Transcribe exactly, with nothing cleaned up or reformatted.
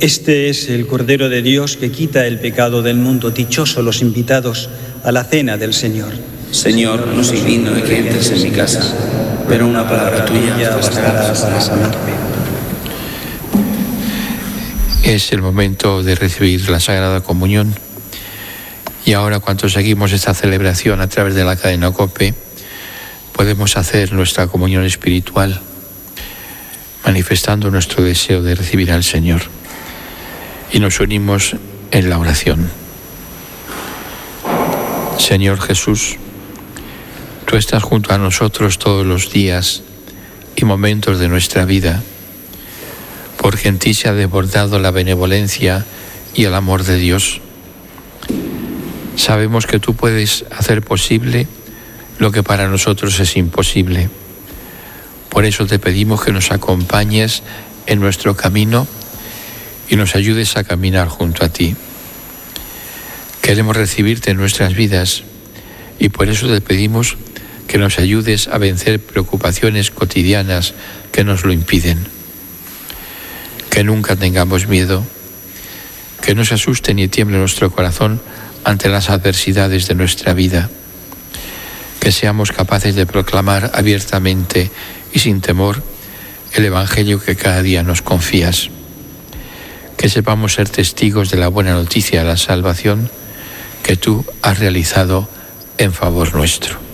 Este es el Cordero de Dios que quita el pecado del mundo. Dichosos los invitados a la cena del Señor. Señor, no soy digno de que entres en mi casa, pero una palabra tuya bastará para sanarme. Es el momento de recibir la Sagrada Comunión. Y ahora, cuando seguimos esta celebración a través de la cadena COPE, podemos hacer nuestra comunión espiritual, manifestando nuestro deseo de recibir al Señor. Y nos unimos en la oración. Señor Jesús, tú estás junto a nosotros todos los días y momentos de nuestra vida, porque en ti se ha desbordado la benevolencia y el amor de Dios. Sabemos que tú puedes hacer posible lo que para nosotros es imposible. Por eso te pedimos que nos acompañes en nuestro camino y nos ayudes a caminar junto a ti. Queremos recibirte en nuestras vidas y por eso te pedimos que nos ayudes a vencer preocupaciones cotidianas que nos lo impiden. Que nunca tengamos miedo, que no se asuste ni tiemble nuestro corazón ante las adversidades de nuestra vida. Que seamos capaces de proclamar abiertamente y sin temor el Evangelio que cada día nos confías. Que sepamos ser testigos de la buena noticia de la salvación que tú has realizado en favor nuestro.